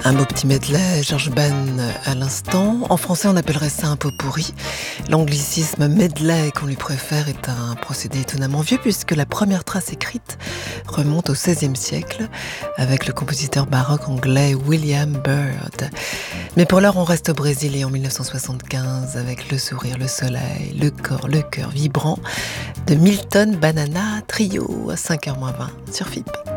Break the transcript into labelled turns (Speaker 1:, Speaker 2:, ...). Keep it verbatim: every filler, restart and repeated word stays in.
Speaker 1: Un beau petit medley, Georges Ben à l'instant. En français, on appellerait ça un pot pourri. L'anglicisme medley qu'on lui préfère est un procédé étonnamment vieux puisque la première trace écrite remonte au seizième siècle avec le compositeur baroque anglais William Byrd. Mais pour l'heure, on reste au Brésil et en dix-neuf cent soixante-quinze avec le sourire, le soleil, le corps, le cœur vibrant de Milton Banana Trio à cinq heures moins vingt sur F I P.